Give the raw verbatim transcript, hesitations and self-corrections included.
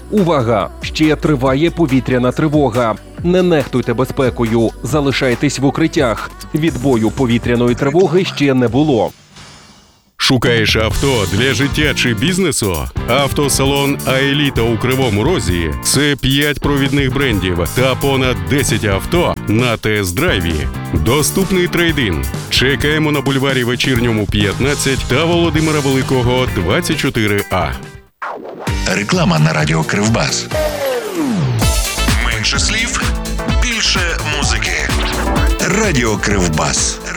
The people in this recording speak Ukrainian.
Увага! Ще триває повітряна тривога. Не нехтуйте безпекою, залишайтесь в укриттях. Відбою повітряної тривоги ще не було. Шукаєш авто для життя чи бізнесу? Автосалон «Аеліта» у Кривому Розі – це п'ять провідних брендів та понад десять авто на тест-драйві. Доступний трейд-ін. Чекаємо на бульварі Вечірньому, п'ятнадцять та Володимира Великого, двадцять чотири А. Реклама на радіо Кривбас. Менше слів, більше музики. Радіо Кривбас.